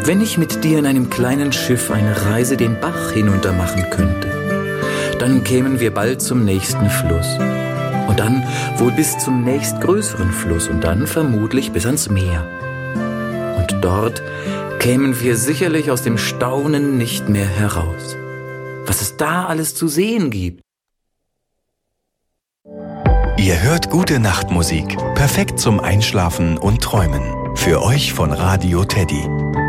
Wenn ich mit dir in einem kleinen Schiff eine Reise den Bach hinunter machen könnte, dann kämen wir bald zum nächsten Fluss. Und dann wohl bis zum nächstgrößeren Fluss und dann vermutlich bis ans Meer. Und dort kämen wir sicherlich aus dem Staunen nicht mehr heraus. Was es da alles zu sehen gibt. Ihr hört gute Nachtmusik, perfekt zum Einschlafen und Träumen. Für euch von Radio Teddy.